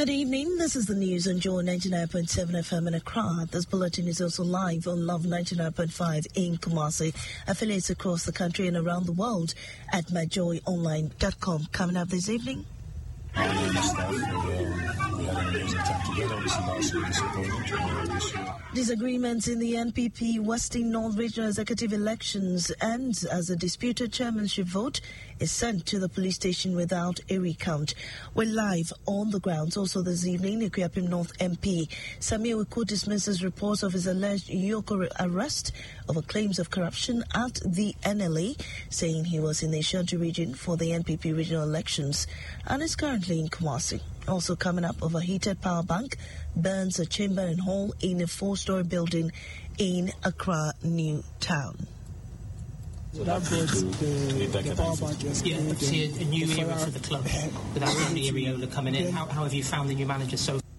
Good evening. This is the news on Joy 99.7 FM in Accra. This bulletin is also live on Love 99.5 in Kumasi. Affiliates across the country and around the world at myjoyonline.com. Coming up this evening. We had an amazing time together. Obviously, last year disappointed. This year. Disagreements in the NPP Western North Regional Executive Elections ends as a disputed chairmanship vote is sent to the police station without a recount. We're live on the grounds. Also this evening, Akuapem North MP Samuel Awuku dismisses reports of his alleged Yoko arrest over claims of corruption at the NLA, saying he was in the Ashanti region for the NPP regional elections and is currently in Kumasi. Also coming up, overheated power bank burns a chamber and hall in a 4-story building in Accra New Town. So that was the power bank. Yeah, obviously a new era for the club without Andy Iriola coming in. How have you found the new manager so far?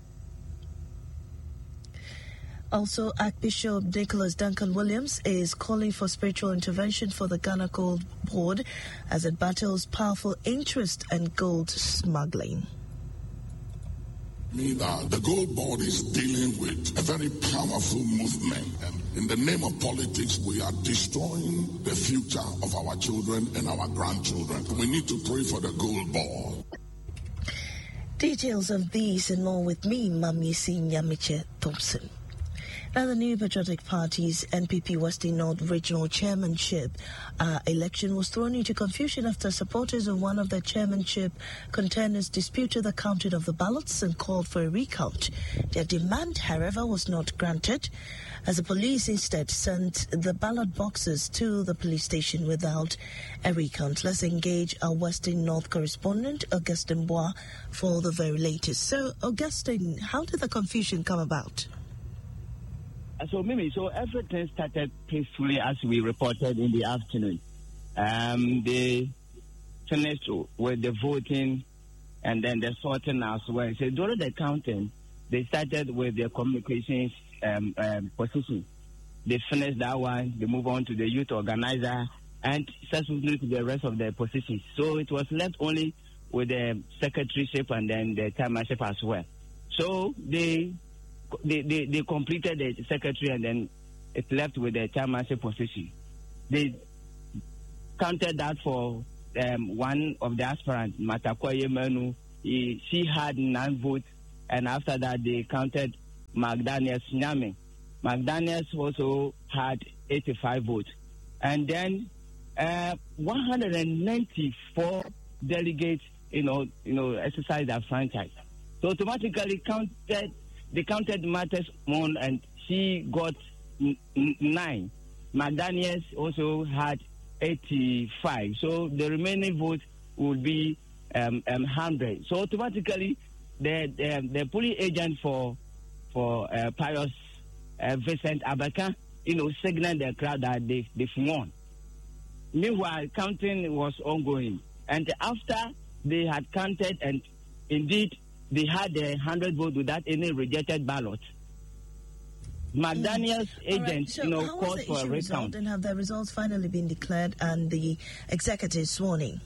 Also, Archbishop Nicholas Duncan Williams is calling for spiritual intervention for the Ghana Gold Board as it battles powerful interest and gold smuggling. The Gold Board is dealing with a very powerful movement. And in the name of politics, we are destroying the future of our children and our grandchildren. We need to pray for the Gold Board. Details of these and more with me, Mamisi Nyamiche Thompson. Now, the new Patriotic Party's NPP Western North Regional Chairmanship election was thrown into confusion after supporters of one of the chairmanship contenders disputed the counting of the ballots and called for a recount. Their demand, however, was not granted, as the police instead sent the ballot boxes to the police station without a recount. Let's engage our Western North correspondent, Augustine Bois, for the very latest. So, Augustine, how did the confusion come about? So, Mimi, everything started peacefully as we reported in the afternoon. They finished with the voting and then the sorting as well. So, during the counting, they started with the communications position. They finished that one, they move on to the youth organizer and subsequently to the rest of the positions. So, it was left only with the secretaryship and then the chairmanship as well. So, they completed the secretary and then it left with the chairmanship position. They counted that for one of the aspirants, Matakwaye Manu. She had 9 votes, and after that they counted McDaniels Nyame. McDaniels also had 85 votes. And then 194 delegates, exercised their franchise. So automatically they counted Matters Mon and she got 9. McDaniels also had 85. So the remaining votes would be 100. So automatically the polling agent for Pius Vincent Abaka, signaled the crowd that they've won. Meanwhile, counting was ongoing. And after they had counted and indeed they had 100 votes without any rejected ballot. McDaniel's agent, called for a recount. And have the results finally been declared and the executive sworn in?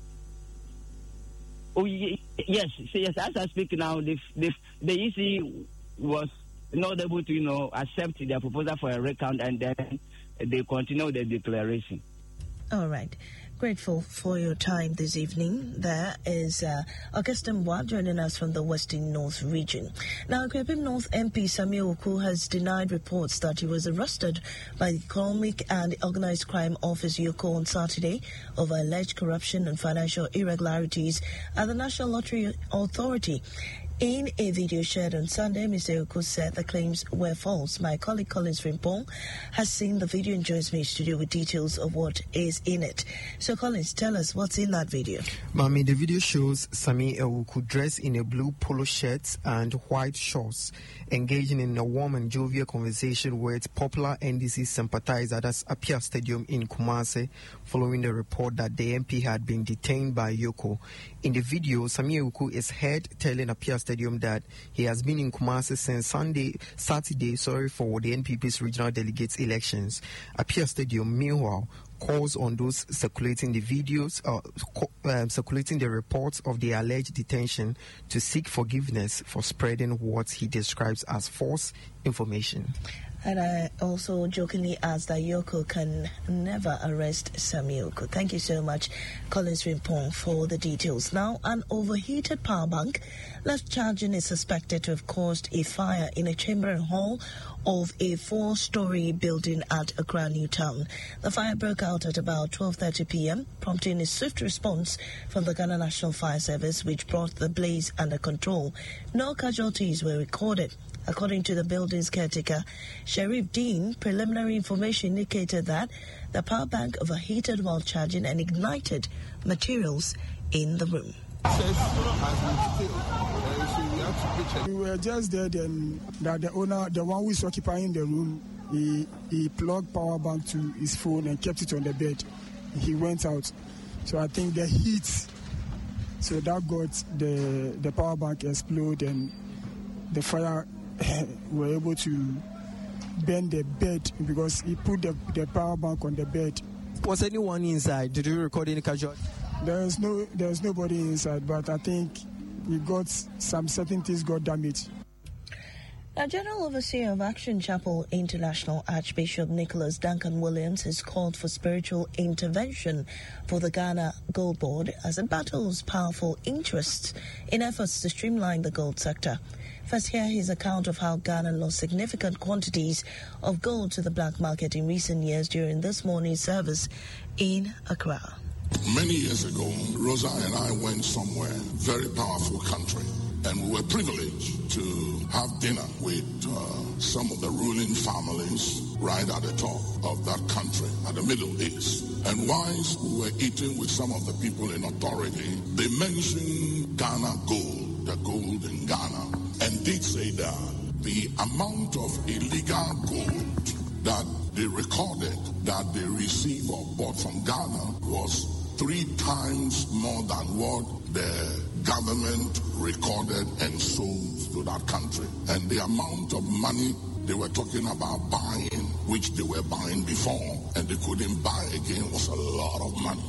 Oh, yes. As I speak now, the EC was not able to, accept their proposal for a recount, and then they continue the declaration. All right. Grateful for your time this evening. There is Augustine Bois joining us from the Western North region. Now, Akuapem North MP Samuel Awuku has denied reports that he was arrested by the Economic and Organized Crime Office Yoko on Saturday over alleged corruption and financial irregularities at the National Lottery Authority. In a video shared on Sunday, Mr. Awuku said the claims were false. My colleague Collins Frimpong has seen the video and joins me in studio with details of what is in it. So, Collins, tell us what's in that video. Mami, the video shows Samuel Awuku dressed in a blue polo shirt and white shorts, engaging in a warm and jovial conversation with popular NDC sympathizer at Apia Stadium in Kumasi, following the report that the MP had been detained by Yoko. In the video, Samuel Awuku is heard telling Apia Stadium that he has been in Kumasi since Saturday for the NPP's regional delegates elections. Apia Stadium, meanwhile, calls on those circulating the videos, circulating the reports of the alleged detention to seek forgiveness for spreading what he describes as false information. And I also jokingly asked that Yoko can never arrest Sammy Oku. Thank you so much, Collins Rimpong, for the details. Now, an overheated power bank left charging is suspected to have caused a fire in a chamber and hall of a 4-story building at Accra New Town. The fire broke out at about 12:30 p.m., prompting a swift response from the Ghana National Fire Service, which brought the blaze under control. No casualties were recorded. According to the building's caretaker, Sharif Dean, preliminary information indicated that the power bank overheated while charging and ignited materials in the room. We were just there then that the owner, the one who is occupying the room, he plugged power bank to his phone and kept it on the bed. He went out. So I think the heat, so that got the power bank explode and the fire were able to burn the bed because he put the power bank on the bed. Was anyone inside? Did you record any casualties? There was nobody inside, but I think some certain things got damaged. Now, General Overseer of Action Chapel International, Archbishop Nicholas Duncan Williams, has called for spiritual intervention for the Ghana Gold Board as it battles powerful interests in efforts to streamline the gold sector. First, hear his account of how Ghana lost significant quantities of gold to the black market in recent years during this morning's service in Accra. Many years ago, Rosa and I went somewhere, very powerful country, and we were privileged to have dinner with some of the ruling families right at the top of that country, at the Middle East. And whilst we were eating with some of the people in authority, they mentioned Ghana gold, the gold in Ghana, and did say that the amount of illegal gold that they recorded that they received or bought from Ghana was 3 times more than what the government recorded and sold to that country. And the amount of money they were talking about buying, which they were buying before and they couldn't buy again, was a lot of money.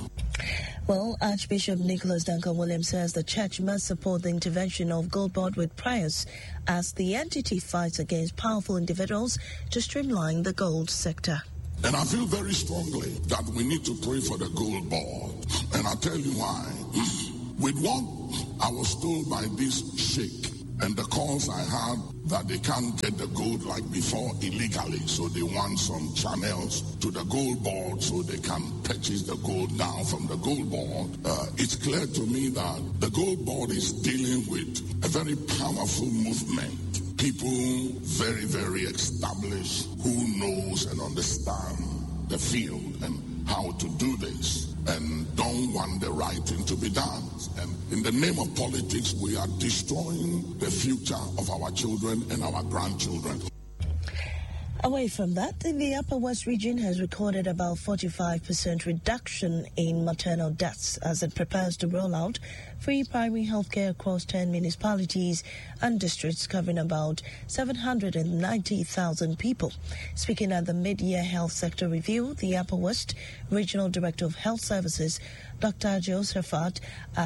Well, Archbishop Nicholas Duncan Williams says the church must support the intervention of Gold Board with prayers as the entity fights against powerful individuals to streamline the gold sector. And I feel very strongly that we need to pray for the Gold Board. And I'll tell you why. With what I was told by this sheikh and the calls I had that they can't get the gold like before illegally, so they want some channels to the Gold Board so they can purchase the gold now from the Gold Board. It's clear to me that the Gold Board is dealing with a very powerful movement. People very, very established who knows and understand the field and how to do this and don't want the right thing to be done. And in the name of politics, we are destroying the future of our children and our grandchildren. Away from that, the Upper West region has recorded about 45% reduction in maternal deaths as it prepares to roll out free primary healthcare across 10 municipalities and districts covering about 790,000 people. Speaking at the mid-year health sector review, the Upper West Regional Director of Health Services, Dr. Josephat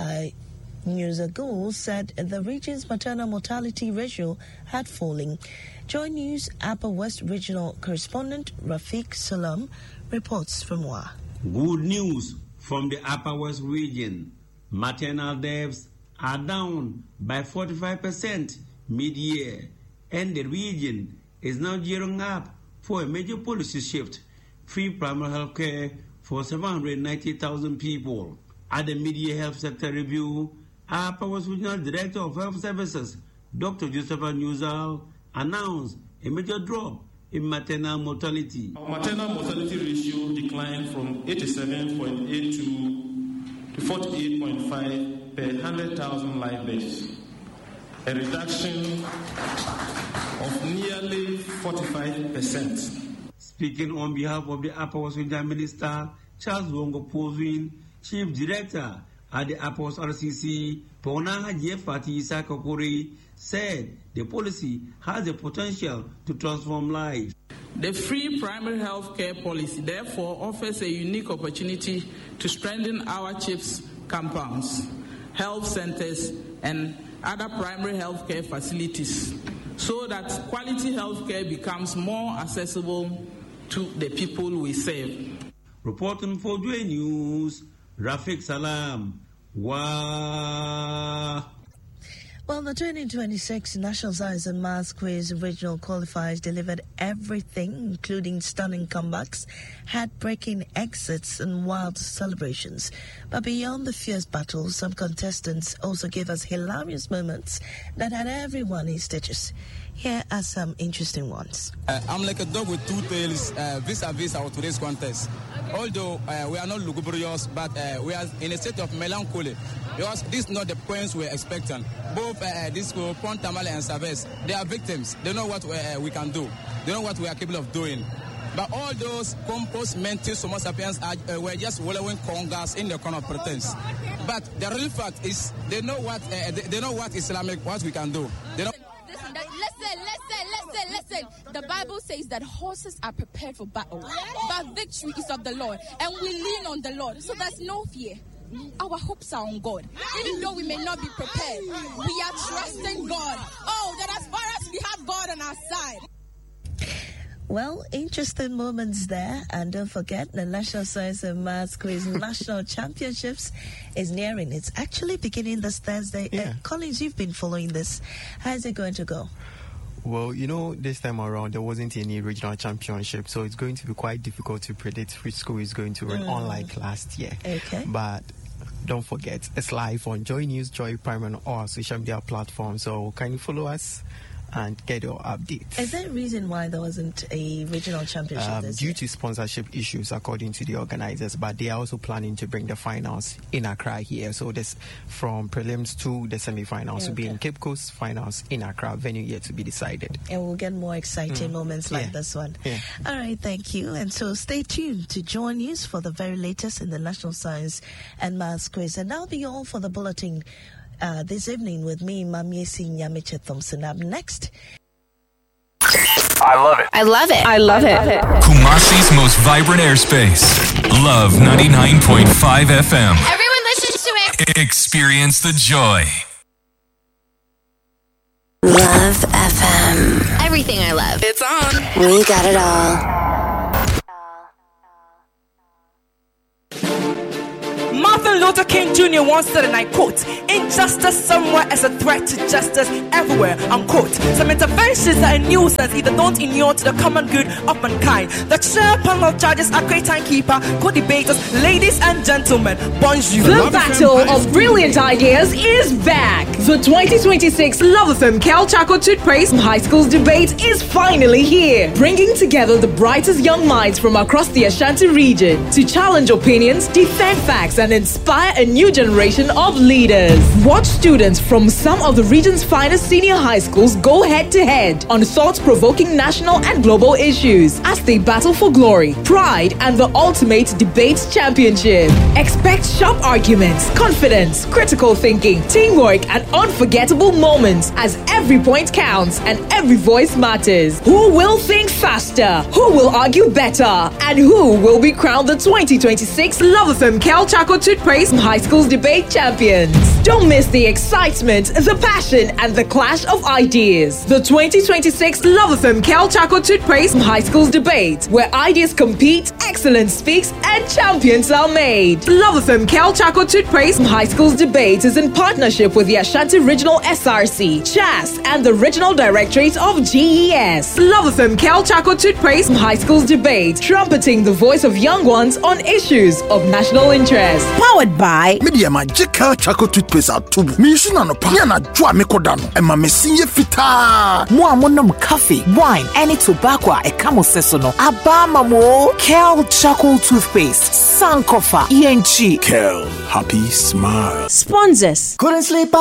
Newzagul, said the region's maternal mortality ratio had fallen. Joy News Upper West Regional Correspondent Rafiq Salam reports from WA. Good news from the Upper West region. Maternal deaths are down by 45% mid-year, and the region is now gearing up for a major policy shift, free primary health care for 790,000 people. At the mid-year health sector review, Upper West Regional Director of Health Services, Dr. Josephat Newzagul, announced a major drop in maternal mortality. Our maternal mortality ratio declined from 87.82 to 48.5 per 100,000 live births, a reduction of nearly 45%. Speaking on behalf of the Upper West Regional Minister, Charles Wongo Pozwin, Chief Director at the Upper West RCC, Pona Haji Fati Isa Kokori, said the policy has the potential to transform lives. The free primary health care policy, therefore, offers a unique opportunity to strengthen our CHIPS compounds, health centers, and other primary health care facilities so that quality health care becomes more accessible to the people we serve. Reporting for Joy News, Rafiq Salam. Wow. Well, the 2026 National Science and Maths Quiz Regional Qualifiers delivered everything, including stunning comebacks, heart-breaking exits, and wild celebrations. But beyond the fierce battles, some contestants also gave us hilarious moments that had everyone in stitches. Here are some interesting ones. I'm like a dog with two tails vis-a-vis our today's contest. Okay. Although we are not lugubrious, but we are in a state of melancholy because this is not the points we're expecting. Both Disco, Pont Tamale, and Savès, they are victims. They know what we can do. They know what we are capable of doing. But all those compost mentis homo sapiens were just wallowing congas in the corner of pretense. But the real fact is they know what Islamic what we can do. They know. Listen. The Bible says that horses are prepared for battle, but victory is of the Lord, and we lean on the Lord. So there's no fear. Our hopes are on God. Even though we may not be prepared, we are trusting God. Oh, that as far as we have God on our side. Well, interesting moments there. And don't forget, the National Science and Maths Quiz National Championships is nearing. It's actually beginning this Thursday. Yeah. Collins, you've been following this. How is it going to go? Well, this time around, there wasn't any regional championship, so it's going to be quite difficult to predict which school is going to win, unlike last year. Okay. But don't forget, it's live on Joy News, Joy Prime, and all social media platforms. So can you follow us and get your updates? Is there a reason why there wasn't a regional championship this year? Due to sponsorship issues, according to the organizers, but they are also planning to bring the finals in Accra here. So this from prelims to the semi-finals will be in Cape Coast, finals in Accra, venue yet to be decided. And we'll get more exciting moments like this one. Yeah. All right, thank you. And so stay tuned to Joy News for the very latest in the National Science and Maths Quiz. And that'll be all for the bulletin this evening with me, Mamiesi Nyamiche Thompson. Up next. I love it. I love it. I love it. Kumasi's most vibrant airspace. Love 99.5 FM. Everyone listens to it. Experience the joy. Love FM. Everything I love. It's on. We got it all. Martin Luther King Jr. once said, and I quote, "Injustice somewhere is a threat to justice everywhere," unquote. Some interventions are a nuisance, either don't inure to the common good of mankind. The chair panel of judges are great timekeeper, co-debaters, ladies and gentlemen, bonjour. The battle of brilliant ideas is back. The 2026 Love FM Cal Chaco Toothpaste High Schools debate is finally here, bringing together the brightest young minds from across the Ashanti region to challenge opinions, defend facts, and inspire a new generation of leaders. Watch students from some of the region's finest senior high schools go head-to-head on thought-provoking national and global issues as they battle for glory, pride, and the ultimate debate championship. Expect sharp arguments, confidence, critical thinking, teamwork, and unforgettable moments as every point counts and every voice matters. Who will think faster? Who will argue better? And who will be crowned the 2026 Love FM Cal Chaco Toothpaste High Schools debate champions? Don't miss the excitement, the passion, and the clash of ideas. The 2026 Love FM Cal Chaco Toothpaste High Schools debate, where ideas compete, excellence speaks, and champions are made. Love FM Cal Chaco Toothpaste High Schools debate is in partnership with the Ashanti Regional SRC, CHAS, and the Regional Directorate of GES. Love FM Cal Chaco Toothpaste High Schools debate, trumpeting the voice of young ones on issues of national interest. Powered by Media Magical Chaco Toothpaste Atubu. Mishina no Piana Jua Mikodano. Emma Messinye Fita. Muamonum coffee, wine, any tobacco, a camo sesono. Abama mo. Kel Chaco Toothpaste. Sankofa. ENG. Kel. Happy smile. Sponsors. Couldn't sleep.